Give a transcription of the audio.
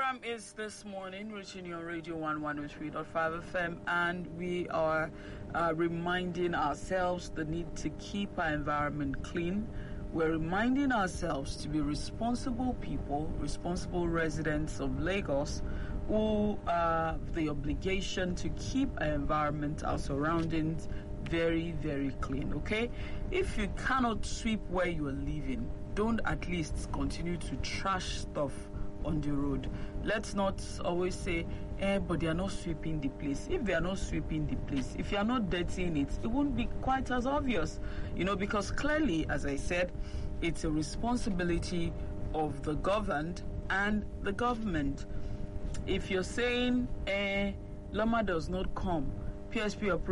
program is This Morning, reaching you on Radio 103.5 FM, and we are reminding ourselves the need to keep our environment clean. We're reminding ourselves to be responsible people, responsible residents of Lagos, who have the obligation to keep our environment, our surroundings, very, very clean, okay? If you cannot sweep where you are living, don't at least continue to trash stuff on the road. Let's not always say, but they are not sweeping the place. If they are not sweeping the place, if you are not dirtying it, it won't be quite as obvious, because clearly, as I said, it's a responsibility of the governed and the government. If you're saying, Loma does not come, PSP